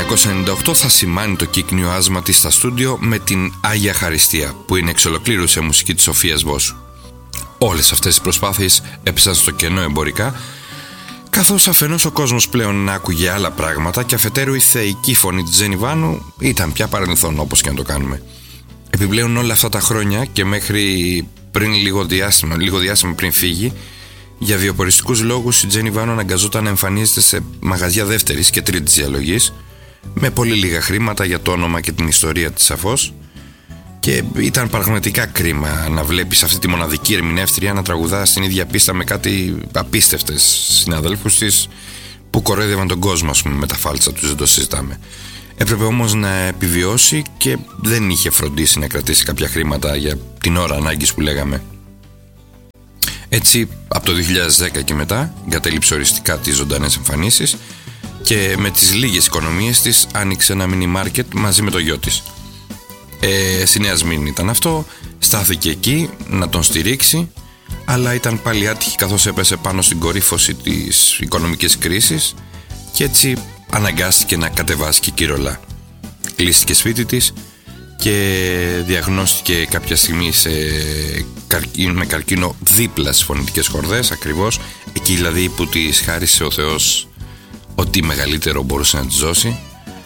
1998 θα σημάνει το κύκνιο άσμα της στα στούντιο με την Άγια Χαριστία, που είναι εξ ολοκλήρου σε μουσική της Σοφίας Βόσου. Όλες αυτές οι προσπάθειες έπεσαν στο κενό εμπορικά, καθώς αφενός ο κόσμος πλέον άκουγε άλλα πράγματα και αφετέρου η θεϊκή φωνή της Τζένι Βάνου ήταν πια παρελθόν, όπως και να το κάνουμε. Επιπλέον όλα αυτά τα χρόνια και μέχρι πριν λίγο διάστημα πριν φύγει, για βιοποριστικούς λόγους η Τζένι Βάνου αναγκαζόταν να εμφανίζεται σε μαγαζιά δεύτερης και τρίτης διαλογής, με πολύ λίγα χρήματα για το όνομα και την ιστορία της σαφώς, και ήταν πραγματικά κρίμα να βλέπεις αυτή τη μοναδική ερμηνεύτρια να τραγουδά στην ίδια πίστα με κάτι απίστευτες συναδέλφους της που κορόιδευαν τον κόσμο, ας πούμε, με τα φάλτσα τους, δεν το συζητάμε. Έπρεπε όμως να επιβιώσει και δεν είχε φροντίσει να κρατήσει κάποια χρήματα για την ώρα ανάγκης που λέγαμε. Έτσι, από το 2010 και μετά εγκατέλειψε οριστικά τις ζωντανές εμφανίσεις και με τις λίγες οικονομίες της άνοιξε ένα μίνι μάρκετ μαζί με το γιο της. Στη Νέα Σμύρνη ήταν αυτό, στάθηκε εκεί να τον στηρίξει, αλλά ήταν πάλι άτυχη καθώς έπεσε πάνω στην κορύφωση της οικονομικής κρίσης και έτσι αναγκάστηκε να κατεβάσει και κυρολά. Κλείστηκε σπίτι της και διαγνώστηκε κάποια στιγμή με καρκίνο δίπλα στις φωνητικές χορδές, ακριβώς εκεί δηλαδή που της χάρισε ο Θεός ό,τι μεγαλύτερο μπορούσε να της δώσει.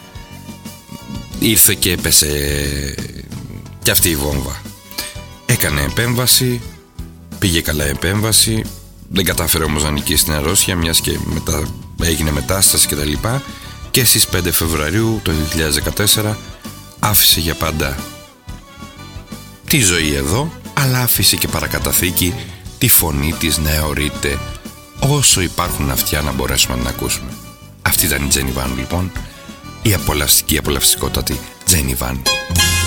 Ήρθε και έπεσε και αυτή η βόμβα. Έκανε επέμβαση, πήγε καλά η επέμβαση, δεν κατάφερε όμως να νικήσει την αρρώστια, μιας και μετά έγινε μετάσταση κτλ. Και στις 5 Φεβρουαρίου το 2014 άφησε για πάντα τη ζωή εδώ, αλλά άφησε και παρακαταθήκη τη φωνή της να αιωρείται όσο υπάρχουν αυτιά να μπορέσουμε να την ακούσουμε. Αυτή ήταν η Τζένι Βάνου λοιπόν, η απολαυστικότατη Τζένι Βάνου.